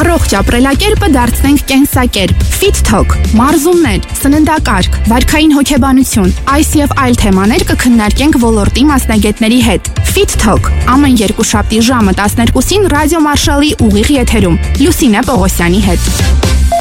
Առողջ ապրելակերպը դարձնենք կենսակերպ։ Fit Talk, մարզումներ, սննդակարգ, վարքային հոգեբանություն, այս եւ այլ թեմաներ կքննարկենք ոլորտի մասնագետների հետ։ Fit Talk ամեն երկուշաբթի ժամը 12-ին ռադիո Մարշալի ուղիղ եթերում Լուսինե Պողոսյանի հետ։